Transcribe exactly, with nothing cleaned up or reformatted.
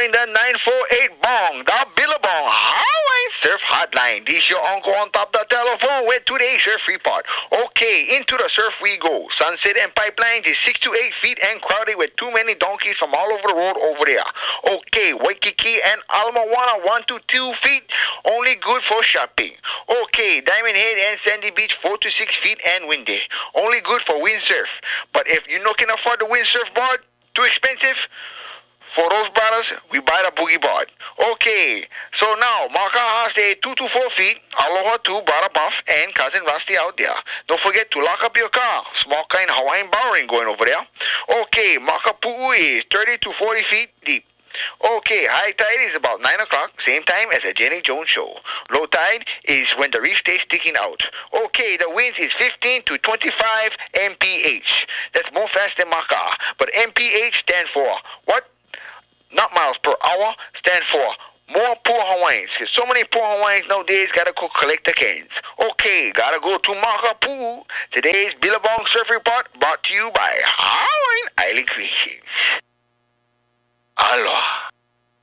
calling the nine four eight Bong, the Billabong Hawaii Surf Hotline. This your uncle on top the telephone with today's surf report. Okay, into the surf we go. Sunset and Pipelines is six to eight feet and crowded with too many donkeys from all over the road over there. Okay, Waikiki and Almawana one to two feet, only good for shopping. Okay, Diamond Head and Sandy Beach four to six feet and windy, only good for windsurf. But if you not can afford the windsurf board, too expensive, for those brothers, we buy the boogie board. Okay, so now, Makaha stay two to four feet, Aloha to Brother Buff and Cousin Rusty out there. Don't forget to lock up your car. Small kind Hawaiian bowering going over there. Okay, Makapu'u is thirty to forty feet deep. Okay, high tide is about nine o'clock, same time as a Jenny Jones show. Low tide is when the reef stays sticking out. Okay, the winds is fifteen to twenty-five M P H. That's more fast than Maka. But M P H stand for what? Not miles per hour, stand for more poor Hawaiians. Because so many poor Hawaiians nowadays gotta go collect the cans. Okay, gotta go to Makapu'u. Today's Billabong Surf Report brought to you by Hawaiian Island Creations. Aloha.